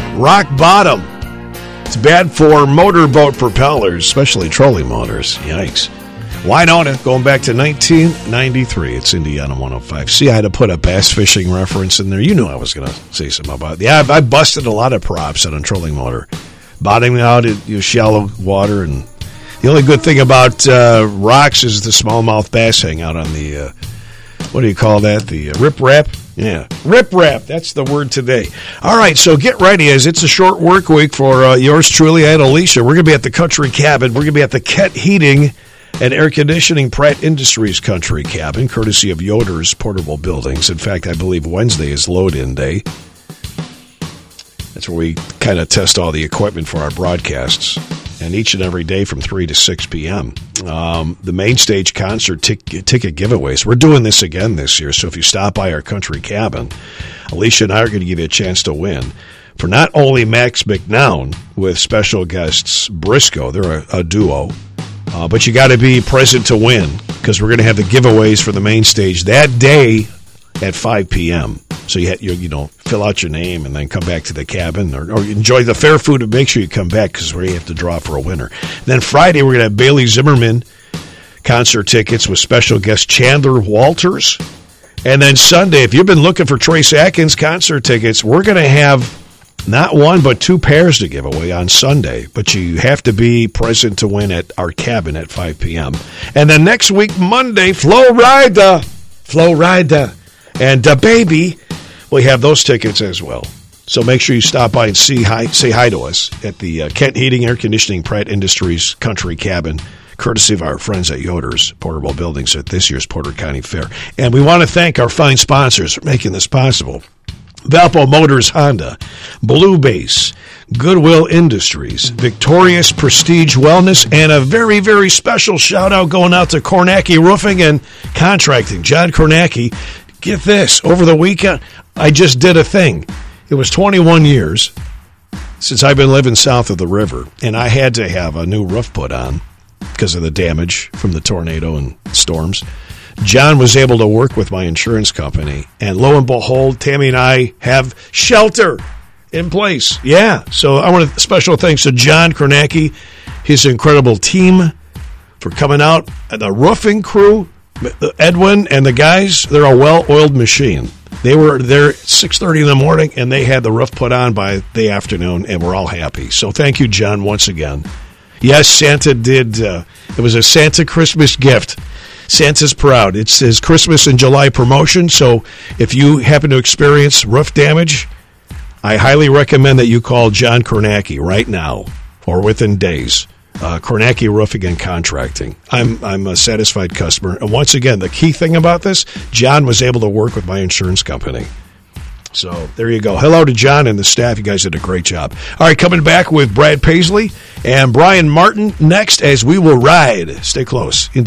rock bottom. It's bad for motorboat propellers, especially trolling motors. Yikes. Winona, going back to 1993. It's Indiana 105. See, I had to put a bass fishing reference in there. You knew I was going to say something about it. Yeah, I busted a lot of props on a trolling motor. Bottoming out in shallow water. And the only good thing about rocks is the smallmouth bass hang out on the, what do you call that? The rip-rap? Yeah, rip-rap. That's the word today. All right, so get ready as it's a short work week for yours truly and Alicia. We're going to be at the Country Cabin. We're going to be at the Kent Heating and Air Conditioning Pratt Industries Country Cabin, courtesy of Yoder's Portable Buildings. In fact, I believe Wednesday is load-in day. That's where we kind of test all the equipment for our broadcasts. And each and every day from 3 to 6 p.m. The main stage concert ticket giveaways. We're doing this again this year, so if you stop by our Country Cabin, Alicia and I are going to give you a chance to win for not only Max McNown with special guests Briscoe, they're a duo, but you got to be present to win because we're going to have the giveaways for the main stage that day at 5 p.m. So you know, fill out your name and then come back to the cabin or enjoy the fair food and make sure you come back because we have to draw for a winner. Then Friday, we're going to have Bailey Zimmerman concert tickets with special guest Chandler Walters. And then Sunday, if you've been looking for Trace Atkins concert tickets, we're going to have not one but two pairs to give away on Sunday. But you have to be present to win at our cabin at 5 p.m. And then next week, Monday, Flo Rida, and DaBaby. We have those tickets as well. So make sure you stop by and say hi to us at the Kent Heating, Air Conditioning, Pratt Industries Country Cabin, courtesy of our friends at Yoder's Portable Buildings at this year's Porter County Fair. And we want to thank our fine sponsors for making this possible. Valpo Motors Honda, Blue Base, Goodwill Industries, Victorious Prestige Wellness, and a very, very special shout-out going out to Kornacki Roofing and Contracting. John Kornacki, get this, over the weekend, I just did a thing. It was 21 years since I've been living south of the river, and I had to have a new roof put on because of the damage from the tornado and storms. John was able to work with my insurance company, and lo and behold, Tammy and I have shelter in place. Yeah, so I want to special thanks to John Kornacki, his incredible team for coming out, and the roofing crew, Edwin and the guys, they're a well-oiled machine. They were there at 6:30 in the morning, and they had the roof put on by the afternoon, and we're all happy. So thank you, John, once again. Yes, Santa did. It was a Santa Christmas gift. Santa's proud. It's his Christmas in July promotion, so if you happen to experience roof damage, I highly recommend that you call John Kornacki right now or within days. Kornacki Roofing and Contracting. I'm a satisfied customer. And once again, the key thing about this, John was able to work with my insurance company. So there you go. Hello to John and the staff. You guys did a great job. All right, coming back with Brad Paisley and Brian Martin next as we will ride. Stay close.